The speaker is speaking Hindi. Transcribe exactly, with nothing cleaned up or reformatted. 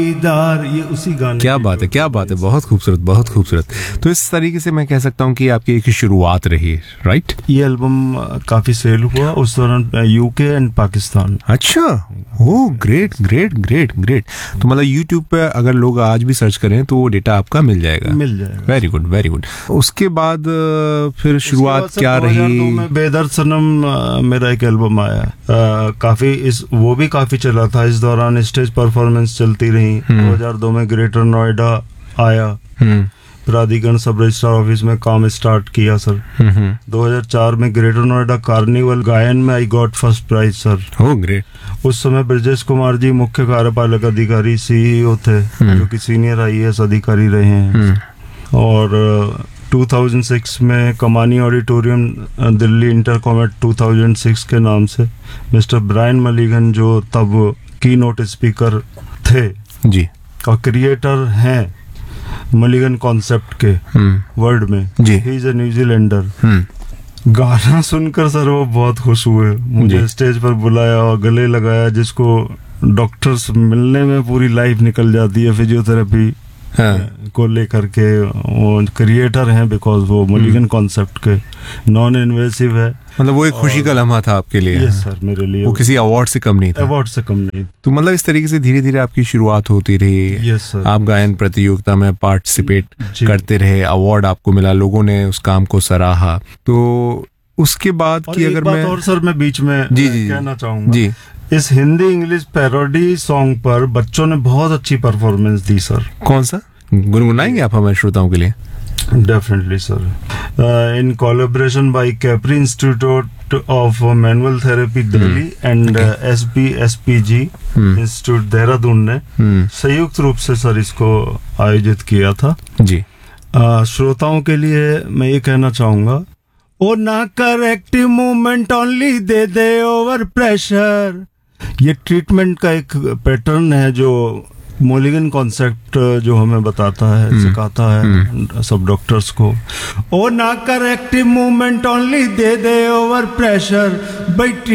दार, ये उसी गाने क्या की बात है, जो- क्या बात है, बहुत खूबसूरत, बहुत खूबसूरत। तो इस तरीके से मैं कह सकता हूँ कि आपकी एक शुरुआत रही, राइट? ये एल्बम काफी सेल हुआ उस दौरान, यूके एंड पाकिस्तान। अच्छा, ओ ग्रेट ग्रेट ग्रेट ग्रेट। तो मतलब यूट्यूब पे अगर लोग आज भी सर्च करें तो वो डेटा आपका मिल जाएगा। मिल जाएगा। Very good very good. उसके बाद अ, फिर शुरुआत उसके बाद क्या सर दो हज़ार दो रही? में बेदर सनम अ, मेरा एक एल्बम आया, अ, काफी इस वो भी काफी चला था। इस दौरान स्टेज परफॉर्मेंस चलती रही। दो हज़ार दो में ग्रेटर नोएडा आया, हम्म प्राधिकरण सब रजिस्ट्रार ऑफिस में काम स्टार्ट किया सर। हम्म हम्म। दो हज़ार चार में ग्रेटर नोएडा कार्निवल गायन में I got first prize sir. O great. उस समय ब्रजेश कुमार जी मुख्य कार्यपालक अधिकारी सीईओ थे, जो कि सीनियर आईएएस अधिकारी रहे हैं। हम्म और अ, दो हज़ार छह में कमानी ऑडिटोरियम अ, दिल्ली इंटर कॉमेट दो हज़ार छह के नाम से मिस्टर ब्रायन मलिगन, जो तब की नोट स्पीकर थे जी। और क्रिएटर हैं मलिगन कॉन्सेप्ट के हम्म वर्ल्ड में, जी। He is a New Zealander. हम्म गाना सुनकर सर वो बहुत खुश हुए, मुझे जी। स्टेज पर बुलाया और गले लगाया, जिसको डॉक्टर्स मिलने में पूरी लाइफ निकल जाती है फिजियोथेरेपी हाँ। को लेकर के। वो क्रिएटर हैं बिकॉज वो मलिगन कॉन्सेप्ट के, नॉन इन्वेसिव है। मतलब वो एक खुशी का लम्हा था आपके लिए। यस सर, मेरे लिए वो किसी अवार्ड से कम नहीं था। अवार्ड से कम नहीं। तो मतलब इस तरीके से धीरे धीरे आपकी शुरुआत होती रही। Yes sir. आप गायन प्रतियोगिता में पार्टिसिपेट जी। करते रहे, अवार्ड आपको मिला, लोगों ने उस काम को सराहा। तो उसके बाद और की एक अगर बात मैं और सर मैं बीच में जी, जी, जी। कहना चाहूंगा, जी इस हिंदी इंग्लिश पैरोडी सॉन्ग पर बच्चों ने बहुत अच्छी परफॉर्मेंस दी सर। कौन सा गुनगुनाएंगे आप हमारे श्रोताओं के लिए? Definitely sir. In collaboration bye Capri institute of manual therapy Delhi and S B S P G institute Dehradun ने हम्म संयुक्त रूप से सर इसको आयोजित किया था। जी। अ, श्रोताओं के लिए मैं ये कहना चाहूंगा, ओ ना corrective movement only they they over pressure. ये ट्रीटमेंट का एक पैटर्न है जो मोलिगन कॉन्सेप्ट जो हमें बताता है, सिखाता है सब डॉक्टर्स को। ओ ना corrective movement only they they over pressure, but